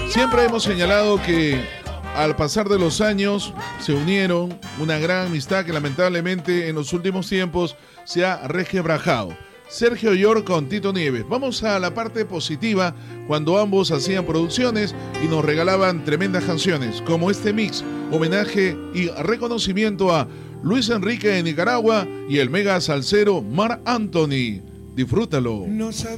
Siempre hemos señalado que al pasar de los años se unieron una gran amistad que lamentablemente en los últimos tiempos se ha resquebrajado. Sergio York con Tito Nieves. Vamos a la parte positiva cuando ambos hacían producciones y nos regalaban tremendas canciones como este mix, homenaje y reconocimiento a Luis Enrique de Nicaragua y el mega salsero Marc Anthony. Disfrútalo. No sabía